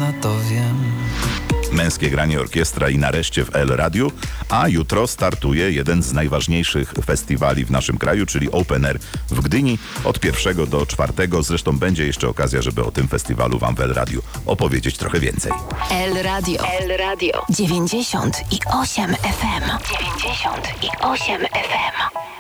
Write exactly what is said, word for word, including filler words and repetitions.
zapewne to wiem. Męskie granie orkiestra i nareszcie w El Radiu, a jutro startuje jeden z najważniejszych festiwali w naszym kraju, czyli Open Air w Gdyni od pierwszego do czwartego. Zresztą będzie jeszcze okazja, żeby o tym festiwalu wam w El Radiu opowiedzieć trochę więcej. El Radio. El Radio. dziewięćdziesiąt i osiem F M. dziewięćdziesiąt i osiem F M.